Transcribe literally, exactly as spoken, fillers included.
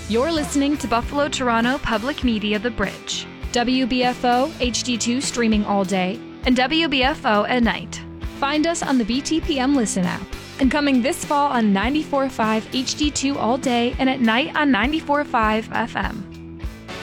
You're listening to Buffalo Toronto Public Media The Bridge, W B F O H D two streaming all day, and W B F O at night. Find us on the B T P M Listen app, and coming this fall on ninety-four point five H D two all day and at night on ninety-four point five F M.